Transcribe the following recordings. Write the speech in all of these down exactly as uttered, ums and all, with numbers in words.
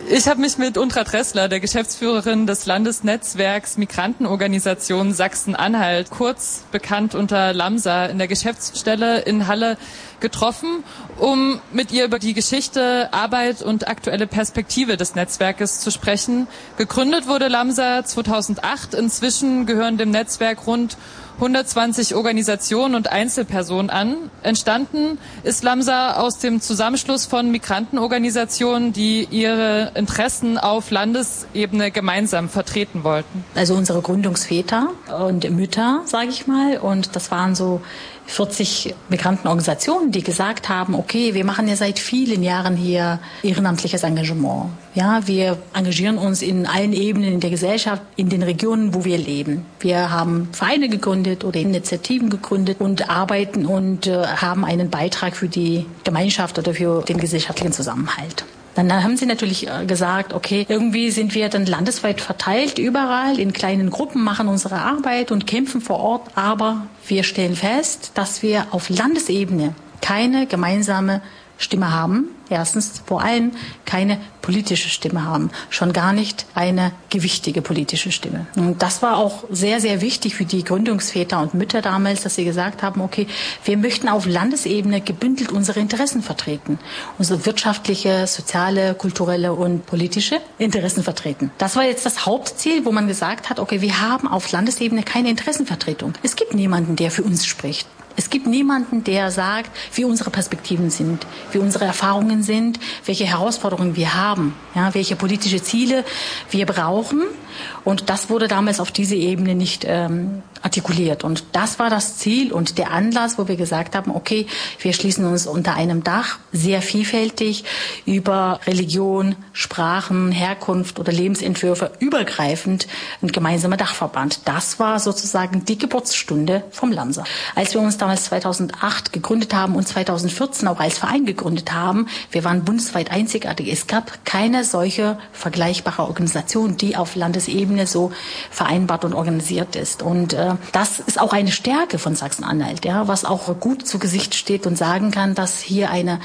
Ich habe mich mit Undra Dressler, der Geschäftsführerin des Landesnetzwerks Migrantenorganisation Sachsen-Anhalt, kurz bekannt unter LAMSA, in der Geschäftsstelle in Halle getroffen, um mit ihr über die Geschichte, Arbeit und aktuelle Perspektive des Netzwerkes zu sprechen. Gegründet wurde LAMSA zweitausendacht. Inzwischen gehören dem Netzwerk rund hundertzwanzig Organisationen und Einzelpersonen an. Entstanden ist LAMSA aus dem Zusammenschluss von Migrantenorganisationen, die ihre Interessen auf Landesebene gemeinsam vertreten wollten. Also unsere Gründungsväter und Mütter, sage ich mal, und das waren so vierzig Migrantenorganisationen, die gesagt haben, okay, wir machen ja seit vielen Jahren hier ehrenamtliches Engagement. Ja, wir engagieren uns in allen Ebenen in der Gesellschaft, in den Regionen, wo wir leben. Wir haben Vereine gegründet oder Initiativen gegründet und arbeiten und äh, haben einen Beitrag für die Gemeinschaft oder für den gesellschaftlichen Zusammenhalt. Dann haben sie natürlich gesagt, okay, irgendwie sind wir dann landesweit verteilt, überall in kleinen Gruppen, machen unsere Arbeit und kämpfen vor Ort. Aber wir stellen fest, dass wir auf Landesebene keine gemeinsame Stimme haben. Erstens vor allem keine politische Stimme haben, schon gar nicht eine gewichtige politische Stimme. Und das war auch sehr, sehr wichtig für die Gründungsväter und Mütter damals, dass sie gesagt haben, okay, wir möchten auf Landesebene gebündelt unsere Interessen vertreten, unsere wirtschaftliche, soziale, kulturelle und politische Interessen vertreten. Das war jetzt das Hauptziel, wo man gesagt hat, okay, wir haben auf Landesebene keine Interessenvertretung. Es gibt niemanden, der für uns spricht. Es gibt niemanden, der sagt, wie unsere Perspektiven sind, wie unsere Erfahrungen sind, welche Herausforderungen wir haben, ja, welche politische Ziele wir brauchen. Und das wurde damals auf diese Ebene nicht ähm, artikuliert. Und das war das Ziel und der Anlass, wo wir gesagt haben, okay, wir schließen uns unter einem Dach, sehr vielfältig, über Religion, Sprachen, Herkunft oder Lebensentwürfe übergreifend ein gemeinsamer Dachverband. Das war sozusagen die Geburtsstunde vom LAMSA. Als wir uns damals zweitausendacht gegründet haben und zweitausendvierzehn auch als Verein gegründet haben, wir waren bundesweit einzigartig. Es gab keine solche vergleichbare Organisation, die auf Landesebene so vereinbart und organisiert ist. Und äh, das ist auch eine Stärke von Sachsen-Anhalt, ja, was auch gut zu Gesicht steht und sagen kann, dass hier eine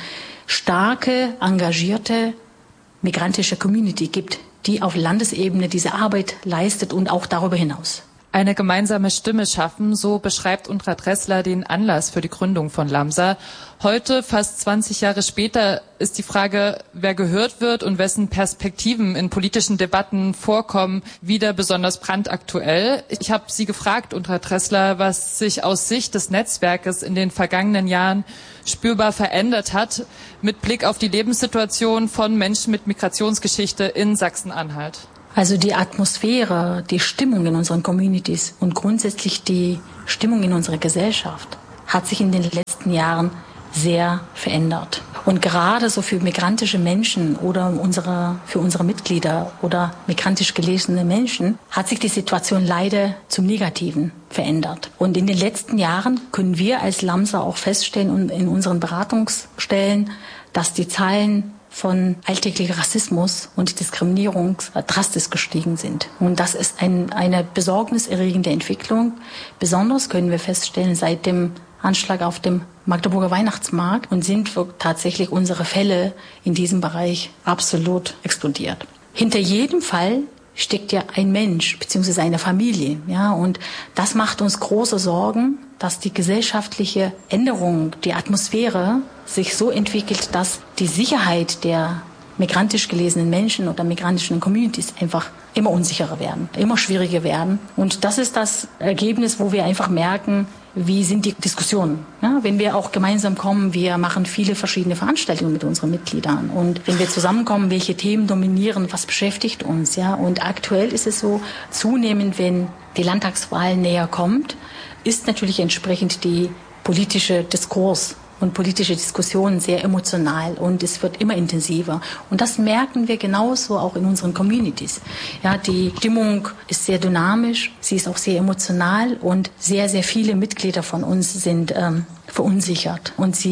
starke, engagierte migrantische Community gibt, die auf Landesebene diese Arbeit leistet und auch darüber hinaus. Eine gemeinsame Stimme schaffen, so beschreibt Undra Dressler den Anlass für die Gründung von LAMSA. Heute, fast zwanzig Jahre später, ist die Frage, wer gehört wird und wessen Perspektiven in politischen Debatten vorkommen, wieder besonders brandaktuell. Ich habe Sie gefragt, Undra Dressler, was sich aus Sicht des Netzwerkes in den vergangenen Jahren spürbar verändert hat, mit Blick auf die Lebenssituation von Menschen mit Migrationsgeschichte in Sachsen-Anhalt. Also die Atmosphäre, die Stimmung in unseren Communities und grundsätzlich die Stimmung in unserer Gesellschaft hat sich in den letzten Jahren sehr verändert. Und gerade so für migrantische Menschen oder unsere, für unsere Mitglieder oder migrantisch gelesene Menschen hat sich die Situation leider zum Negativen verändert. Und in den letzten Jahren können wir als LAMSA auch feststellen und in unseren Beratungsstellen, dass die Zahlen von alltäglichem Rassismus und Diskriminierung drastisch gestiegen sind. Und das ist ein, eine besorgniserregende Entwicklung. Besonders können wir feststellen, seit dem Anschlag auf dem Magdeburger Weihnachtsmarkt und sind tatsächlich unsere Fälle in diesem Bereich absolut explodiert. Hinter jedem Fall steckt ja ein Mensch bzw. eine Familie, ja, und das macht uns große Sorgen, dass die gesellschaftliche Änderung, die Atmosphäre sich so entwickelt, dass die Sicherheit der migrantisch gelesenen Menschen oder migrantischen Communities einfach immer unsicherer werden, immer schwieriger werden. Und das ist das Ergebnis, wo wir einfach merken, wie sind die Diskussionen. Ja, wenn wir auch gemeinsam kommen, wir machen viele verschiedene Veranstaltungen mit unseren Mitgliedern. Und wenn wir zusammenkommen, welche Themen dominieren, was beschäftigt uns. Ja? Und aktuell ist es so, zunehmend, wenn die Landtagswahl näher kommt, ist natürlich entsprechend die politische Diskurs und politische Diskussionen sehr emotional und es wird immer intensiver. Und das merken wir genauso auch in unseren Communities. Ja, die Stimmung ist sehr dynamisch, sie ist auch sehr emotional und sehr, sehr viele Mitglieder von uns sind ähm, verunsichert und sie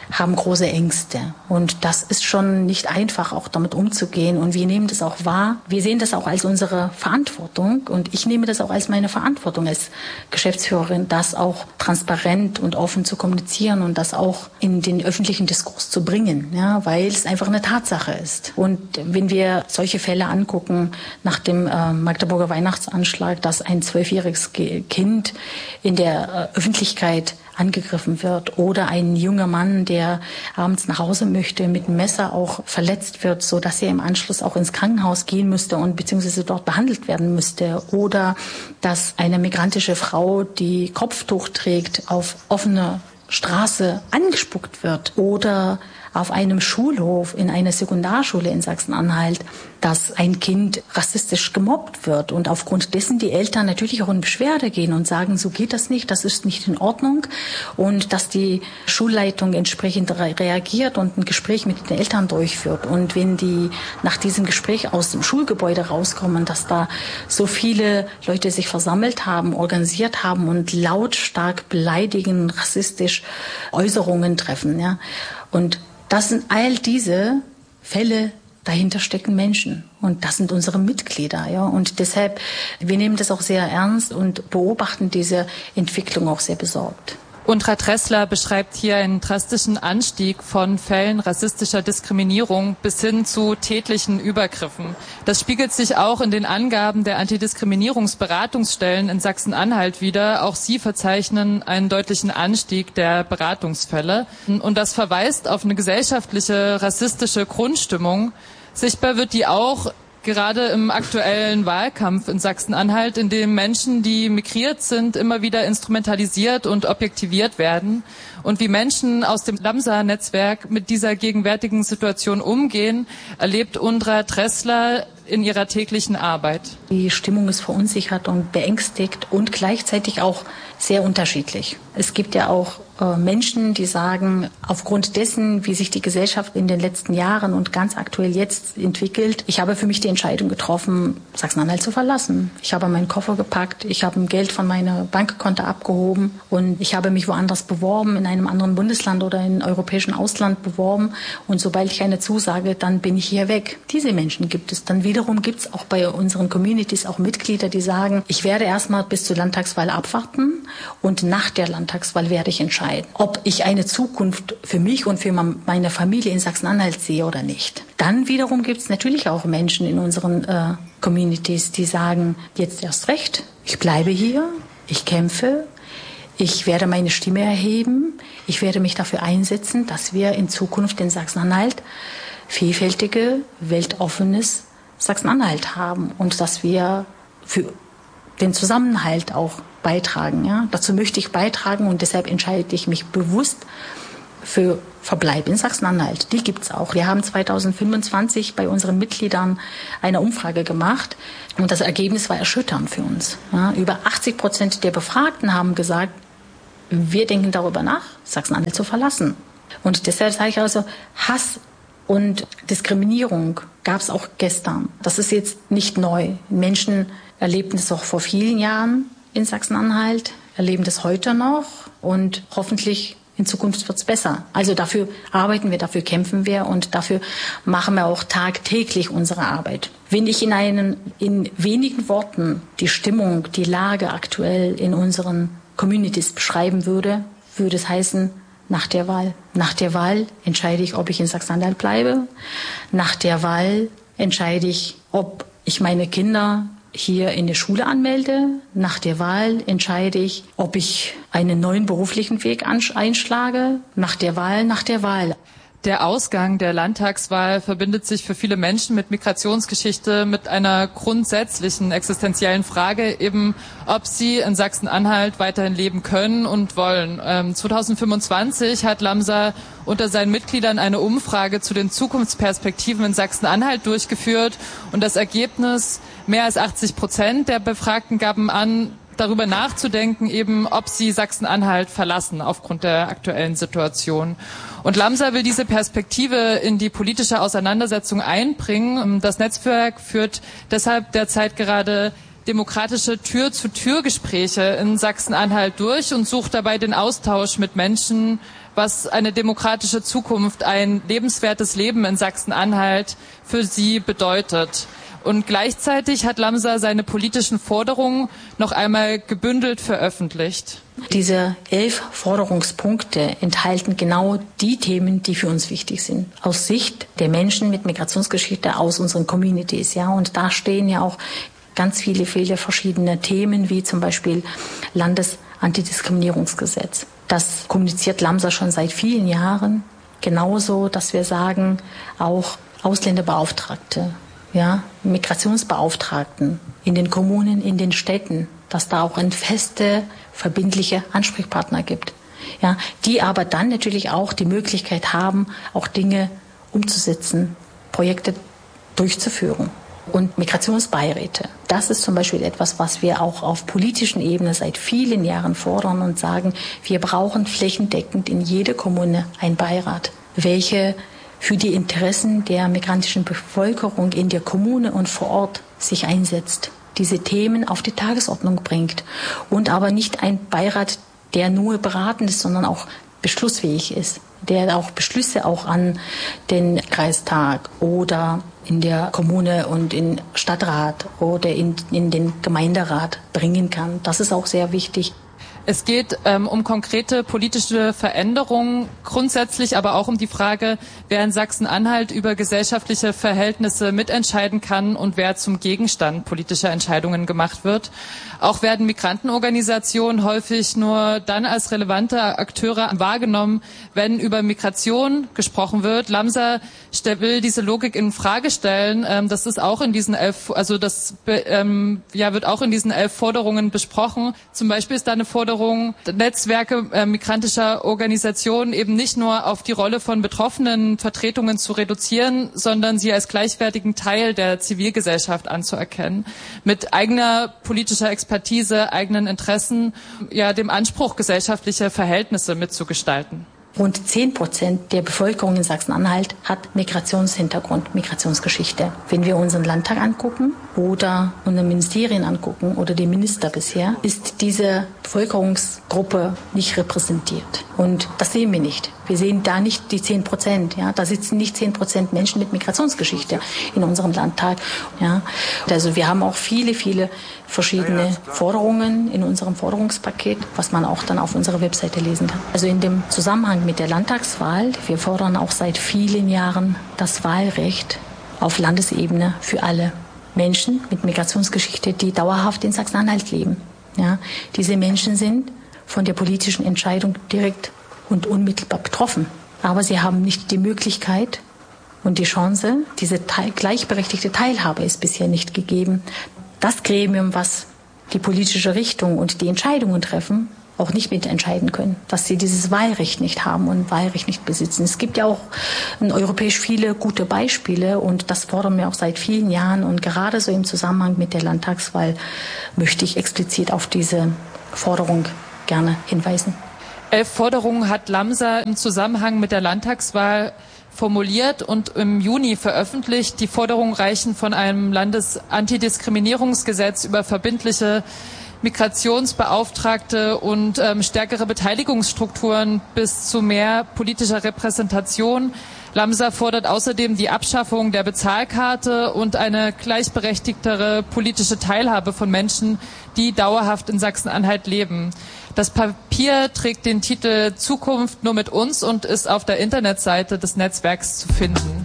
haben große Ängste. Und das ist schon nicht einfach, auch damit umzugehen. Und wir nehmen das auch wahr. Wir sehen das auch als unsere Verantwortung. Und ich nehme das auch als meine Verantwortung als Geschäftsführerin, das auch transparent und offen zu kommunizieren und das auch in den öffentlichen Diskurs zu bringen, ja, weil es einfach eine Tatsache ist. Und wenn wir solche Fälle angucken, nach dem äh, Magdeburger Weihnachtsanschlag, dass ein zwölfjähriges Kind in der äh, Öffentlichkeit angegriffen wird oder ein junger Mann, der abends nach Hause möchte, mit einem Messer auch verletzt wird, so dass er im Anschluss auch ins Krankenhaus gehen müsste und beziehungsweise dort behandelt werden müsste, oder dass eine migrantische Frau, die Kopftuch trägt, auf offener Straße angespuckt wird, oder auf einem Schulhof in einer Sekundarschule in Sachsen-Anhalt, dass ein Kind rassistisch gemobbt wird und aufgrund dessen die Eltern natürlich auch in Beschwerde gehen und sagen, so geht das nicht, das ist nicht in Ordnung, und dass die Schulleitung entsprechend re- reagiert und ein Gespräch mit den Eltern durchführt. Und wenn die nach diesem Gespräch aus dem Schulgebäude rauskommen, dass da so viele Leute sich versammelt haben, organisiert haben und lautstark beleidigen, rassistisch Äußerungen treffen, ja. Und das sind all diese Fälle, dahinter stecken Menschen. Und das sind unsere Mitglieder, ja. Und deshalb, wir nehmen das auch sehr ernst und beobachten diese Entwicklung auch sehr besorgt. Undra Tressler beschreibt hier einen drastischen Anstieg von Fällen rassistischer Diskriminierung bis hin zu tätlichen Übergriffen. Das spiegelt sich auch in den Angaben der Antidiskriminierungsberatungsstellen in Sachsen-Anhalt wider. Auch sie verzeichnen einen deutlichen Anstieg der Beratungsfälle. Und das verweist auf eine gesellschaftliche rassistische Grundstimmung. Sichtbar wird die auch gerade im aktuellen Wahlkampf in Sachsen-Anhalt, in dem Menschen, die migriert sind, immer wieder instrumentalisiert und objektiviert werden. Und wie Menschen aus dem Lamsa-Netzwerk mit dieser gegenwärtigen Situation umgehen, erlebt Undra Tressler in ihrer täglichen Arbeit. Die Stimmung ist verunsichert und beängstigt und gleichzeitig auch sehr unterschiedlich. Es gibt ja auch äh, Menschen, die sagen, aufgrund dessen, wie sich die Gesellschaft in den letzten Jahren und ganz aktuell jetzt entwickelt, ich habe für mich die Entscheidung getroffen, Sachsen-Anhalt zu verlassen. Ich habe meinen Koffer gepackt, ich habe ein Geld von meiner Bankkonto abgehoben und ich habe mich woanders beworben, in einem anderen Bundesland oder im europäischen Ausland beworben, und sobald ich eine Zusage, dann bin ich hier weg. Diese Menschen gibt es. Dann wiederum gibt es auch bei unseren Communities auch Mitglieder, die sagen, ich werde erstmal bis zur Landtagswahl abwarten und nach der Landtagswahl werde ich entscheiden, ob ich eine Zukunft für mich und für meine Familie in Sachsen-Anhalt sehe oder nicht. Dann wiederum gibt es natürlich auch Menschen in unseren äh, Communities, die sagen, jetzt erst recht, ich bleibe hier, ich kämpfe, ich werde meine Stimme erheben, ich werde mich dafür einsetzen, dass wir in Zukunft in Sachsen-Anhalt vielfältige, weltoffenes Sachsen-Anhalt haben und dass wir für den Zusammenhalt auch beitragen. Ja? Dazu möchte ich beitragen und deshalb entscheide ich mich bewusst für Verbleib in Sachsen-Anhalt. Die gibt's auch. Wir haben zweitausendfünfundzwanzig bei unseren Mitgliedern eine Umfrage gemacht und das Ergebnis war erschütternd für uns. Ja? Über achtzig Prozent der Befragten haben gesagt, wir denken darüber nach, Sachsen-Anhalt zu verlassen. Und deshalb sage ich also, Hass und Diskriminierung gab es auch gestern. Das ist jetzt nicht neu. Menschen erlebten es auch vor vielen Jahren in Sachsen-Anhalt, erleben das heute noch und hoffentlich in Zukunft wird es besser. Also dafür arbeiten wir, dafür kämpfen wir und dafür machen wir auch tagtäglich unsere Arbeit. Wenn ich in einen, in wenigen Worten die Stimmung, die Lage aktuell in unseren Communities beschreiben würde, würde es heißen, nach der Wahl. Nach der Wahl entscheide ich, ob ich in Sachsen-Anhalt bleibe. Nach der Wahl entscheide ich, ob ich meine Kinder hier in der Schule anmelde. Nach der Wahl entscheide ich, ob ich einen neuen beruflichen Weg einschlage. Nach der Wahl, nach der Wahl. Der Ausgang der Landtagswahl verbindet sich für viele Menschen mit Migrationsgeschichte mit einer grundsätzlichen existenziellen Frage, eben ob sie in Sachsen-Anhalt weiterhin leben können und wollen. Ähm, zweitausendfünfundzwanzig hat Lamsa unter seinen Mitgliedern eine Umfrage zu den Zukunftsperspektiven in Sachsen-Anhalt durchgeführt und das Ergebnis, mehr als achtzig Prozent der Befragten gaben an, darüber nachzudenken, eben ob sie Sachsen-Anhalt verlassen aufgrund der aktuellen Situation. Und Lamsa will diese Perspektive in die politische Auseinandersetzung einbringen. Das Netzwerk führt deshalb derzeit gerade demokratische Tür-zu-Tür-Gespräche in Sachsen-Anhalt durch und sucht dabei den Austausch mit Menschen, was eine demokratische Zukunft, ein lebenswertes Leben in Sachsen-Anhalt für sie bedeutet. Und gleichzeitig hat Lamsa seine politischen Forderungen noch einmal gebündelt veröffentlicht. Diese elf Forderungspunkte enthalten genau die Themen, die für uns wichtig sind. Aus Sicht der Menschen mit Migrationsgeschichte aus unseren Communities, ja. Und da stehen ja auch ganz viele, viele verschiedene Themen, wie zum Beispiel Landesantidiskriminierungsgesetz. Das kommuniziert Lamsa schon seit vielen Jahren. Genauso, dass wir sagen, auch Ausländerbeauftragte, ja, Migrationsbeauftragten in den Kommunen, in den Städten, dass da auch ein feste, verbindliche Ansprechpartner gibt, ja, die aber dann natürlich auch die Möglichkeit haben, auch Dinge umzusetzen, Projekte durchzuführen. Und Migrationsbeiräte, das ist zum Beispiel etwas, was wir auch auf politischen Ebene seit vielen Jahren fordern und sagen, wir brauchen flächendeckend in jeder Kommune einen Beirat, welche für die Interessen der migrantischen Bevölkerung in der Kommune und vor Ort sich einsetzt, diese Themen auf die Tagesordnung bringt und aber nicht ein Beirat, der nur beratend ist, sondern auch beschlussfähig ist, der auch Beschlüsse auch an den Kreistag oder in der Kommune und in Stadtrat oder in, in den Gemeinderat bringen kann. Das ist auch sehr wichtig. Es geht ähm, um konkrete politische Veränderungen, grundsätzlich aber auch um die Frage, wer in Sachsen-Anhalt über gesellschaftliche Verhältnisse mitentscheiden kann und wer zum Gegenstand politischer Entscheidungen gemacht wird. Auch werden Migrantenorganisationen häufig nur dann als relevante Akteure wahrgenommen, wenn über Migration gesprochen wird. Lamsa will diese Logik in Frage stellen. Ähm, das ist auch in diesen elf, also das ähm, ja, wird auch in diesen elf Forderungen besprochen. Zum Beispiel ist da eine Forderung, Netzwerke äh, migrantischer Organisationen eben nicht nur auf die Rolle von betroffenen Vertretungen zu reduzieren, sondern sie als gleichwertigen Teil der Zivilgesellschaft anzuerkennen, mit eigener politischer Expertise, eigenen Interessen, ja, dem Anspruch, gesellschaftliche Verhältnisse mitzugestalten. Rund zehn Prozent der Bevölkerung in Sachsen-Anhalt hat Migrationshintergrund, Migrationsgeschichte. Wenn wir unseren Landtag angucken oder unsere Ministerien angucken oder die Minister bisher, ist diese Bevölkerungsgruppe nicht repräsentiert. Und das sehen wir nicht. Wir sehen da nicht die zehn Prozent. Ja? Da sitzen nicht zehn Prozent Menschen mit Migrationsgeschichte in unserem Landtag. Ja? Also wir haben auch viele, viele verschiedene Forderungen in unserem Forderungspaket, was man auch dann auf unserer Webseite lesen kann. Also in dem Zusammenhang mit der Landtagswahl, wir fordern auch seit vielen Jahren das Wahlrecht auf Landesebene für alle Menschen mit Migrationsgeschichte, die dauerhaft in Sachsen-Anhalt leben. Ja? Diese Menschen sind von der politischen Entscheidung direkt und unmittelbar betroffen. Aber sie haben nicht die Möglichkeit und die Chance, diese teil- gleichberechtigte Teilhabe ist bisher nicht gegeben. Das Gremium, was die politische Richtung und die Entscheidungen treffen, auch nicht mitentscheiden können, dass sie dieses Wahlrecht nicht haben und Wahlrecht nicht besitzen. Es gibt ja auch in europäisch viele gute Beispiele und das fordern wir auch seit vielen Jahren. Und gerade so im Zusammenhang mit der Landtagswahl möchte ich explizit auf diese Forderung gerne hinweisen. Elf Forderungen hat Lamsa im Zusammenhang mit der Landtagswahl formuliert und im Juni veröffentlicht. Die Forderungen reichen von einem Landesantidiskriminierungsgesetz über verbindliche Migrationsbeauftragte und ähm, stärkere Beteiligungsstrukturen bis zu mehr politischer Repräsentation. Lamsa fordert außerdem die Abschaffung der Bezahlkarte und eine gleichberechtigtere politische Teilhabe von Menschen, die dauerhaft in Sachsen-Anhalt leben. Das Papier trägt den Titel Zukunft nur mit uns und ist auf der Internetseite des Netzwerks zu finden.